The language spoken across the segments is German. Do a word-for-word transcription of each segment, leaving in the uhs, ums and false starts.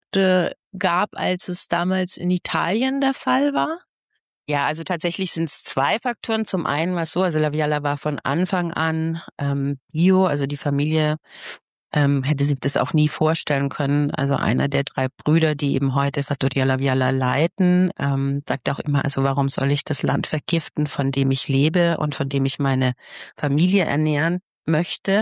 Produkte gab, als es damals in Italien der Fall war? Ja, also tatsächlich sind es zwei Faktoren. Zum einen war es so, also La Viala war von Anfang an ähm, Bio, also die Familie ähm, hätte sich das auch nie vorstellen können. Also einer der drei Brüder, die eben heute Fattoria La Viala leiten, ähm, sagt auch immer, also warum soll ich das Land vergiften, von dem ich lebe und von dem ich meine Familie ernähren möchte?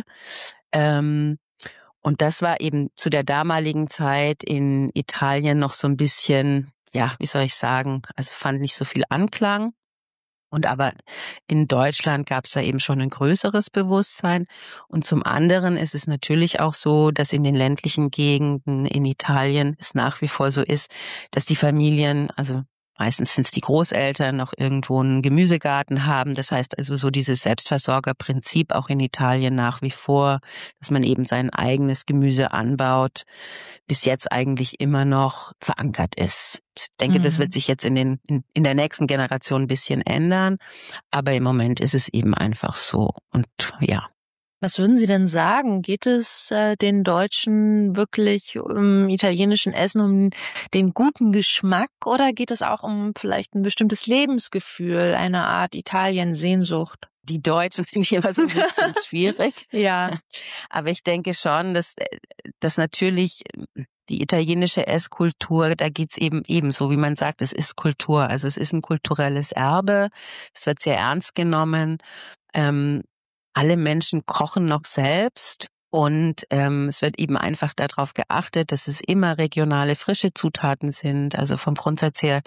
Ähm, und das war eben zu der damaligen Zeit in Italien noch so ein bisschen, ja, wie soll ich sagen, also fand nicht so viel Anklang. Und aber in Deutschland gab es da eben schon ein größeres Bewusstsein. Und zum anderen ist es natürlich auch so, dass in den ländlichen Gegenden in Italien es nach wie vor so ist, dass die Familien, also meistens sind es die Großeltern, noch irgendwo einen Gemüsegarten haben. Das heißt also so dieses Selbstversorgerprinzip auch in Italien nach wie vor, dass man eben sein eigenes Gemüse anbaut, bis jetzt eigentlich immer noch verankert ist. Ich denke, das wird Mhm. sich jetzt in den in, in der nächsten Generation ein bisschen ändern, aber im Moment ist es eben einfach so. Und ja. Was würden Sie denn sagen? Geht es äh, den Deutschen wirklich im italienischen Essen um den guten Geschmack oder geht es auch um vielleicht ein bestimmtes Lebensgefühl, eine Art Italien-Sehnsucht? Die Deutschen finde ich immer so ein bisschen schwierig. Ja. Aber ich denke schon, dass, dass natürlich die italienische Esskultur, da geht's eben ebenso, wie man sagt, es ist Kultur. Also es ist ein kulturelles Erbe. Es wird sehr ernst genommen. Ähm, alle Menschen kochen noch selbst. Und ähm, es wird eben einfach darauf geachtet, dass es immer regionale, frische Zutaten sind. Also vom Grundsatz her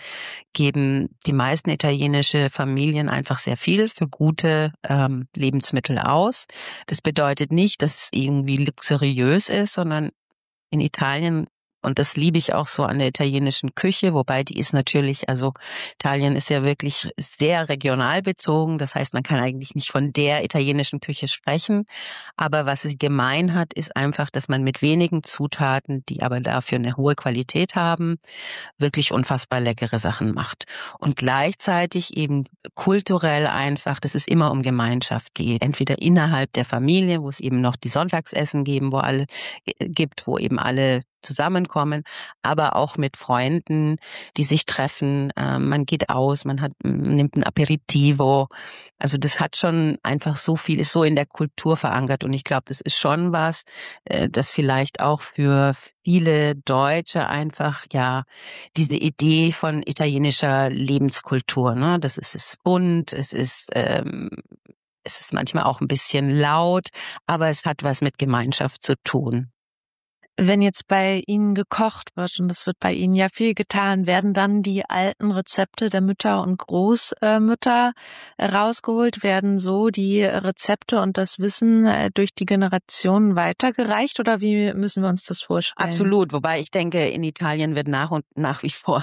geben die meisten italienische Familien einfach sehr viel für gute ähm, Lebensmittel aus. Das bedeutet nicht, dass es irgendwie luxuriös ist, sondern in Italien, und das liebe ich auch so an der italienischen Küche, wobei die ist natürlich, also Italien ist ja wirklich sehr regional bezogen. Das heißt, man kann eigentlich nicht von der italienischen Küche sprechen. Aber was sie gemein hat, ist einfach, dass man mit wenigen Zutaten, die aber dafür eine hohe Qualität haben, wirklich unfassbar leckere Sachen macht. Und gleichzeitig eben kulturell einfach, dass es immer um Gemeinschaft geht. Entweder innerhalb der Familie, wo es eben noch die Sonntagsessen geben, wo alle äh, gibt, wo eben alle zusammenkommen, aber auch mit Freunden, die sich treffen. Äh, man geht aus, man hat, nimmt ein Aperitivo. Also das hat schon einfach so viel, ist so in der Kultur verankert. Und ich glaube, das ist schon was, äh, das vielleicht auch für viele Deutsche einfach, ja, diese Idee von italienischer Lebenskultur, ne? Das ist, es bunt, es ist, ähm, es ist manchmal auch ein bisschen laut, aber es hat was mit Gemeinschaft zu tun. Wenn jetzt bei Ihnen gekocht wird, und das wird bei Ihnen ja viel getan, werden dann die alten Rezepte der Mütter und Großmütter rausgeholt, werden so die Rezepte und das Wissen äh, durch die Generationen weitergereicht oder wie müssen wir uns das vorstellen? Absolut, wobei ich denke, in Italien wird nach und nach wie vor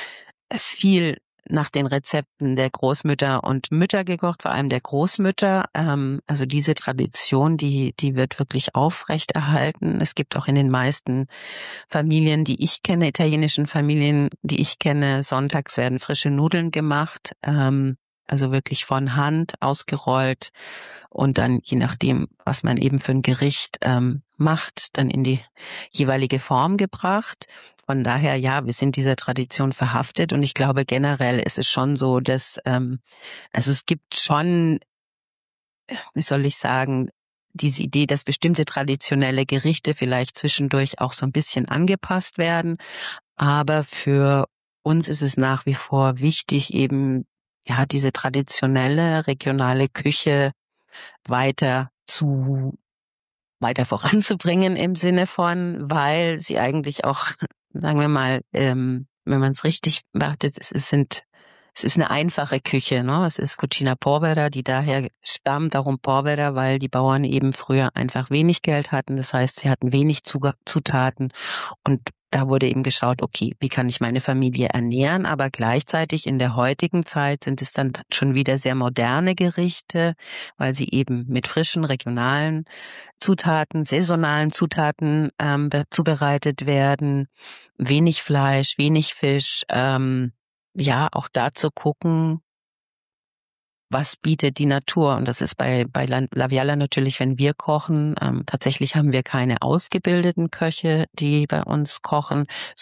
viel nach den Rezepten der Großmütter und Mütter gekocht, vor allem der Großmütter. Ähm, also diese Tradition, die, die wird wirklich aufrechterhalten. Es gibt auch in den meisten Familien, die ich kenne, italienischen Familien, die ich kenne, sonntags werden frische Nudeln gemacht. Ähm, also wirklich von Hand ausgerollt und dann, je nachdem, was man eben für ein Gericht ähm, macht, dann in die jeweilige Form gebracht. Von daher, ja, wir sind dieser Tradition verhaftet und ich glaube, generell ist es schon so, dass, ähm, also es gibt schon, wie soll ich sagen, diese Idee, dass bestimmte traditionelle Gerichte vielleicht zwischendurch auch so ein bisschen angepasst werden. Aber für uns ist es nach wie vor wichtig, eben, ja, diese traditionelle regionale Küche weiter zu weiter voranzubringen im Sinne von, weil sie eigentlich auch, sagen wir mal, ähm, wenn man es richtig beachtet, es, es sind es ist eine einfache Küche, ne? Es ist Cucina Povera, die daher stammt, darum Povera, weil die Bauern eben früher einfach wenig Geld hatten. Das heißt, sie hatten wenig Zuga- Zutaten und da wurde eben geschaut, okay, wie kann ich meine Familie ernähren? Aber gleichzeitig in der heutigen Zeit sind es dann schon wieder sehr moderne Gerichte, weil sie eben mit frischen, regionalen Zutaten, saisonalen Zutaten ähm, be- zubereitet werden. Wenig Fleisch, wenig Fisch. Ähm, ja, auch da zu gucken, was bietet die Natur. Und das ist bei, bei La La Viala natürlich, wenn wir kochen. Ähm, tatsächlich haben wir keine ausgebildeten Köche, die bei uns kochen,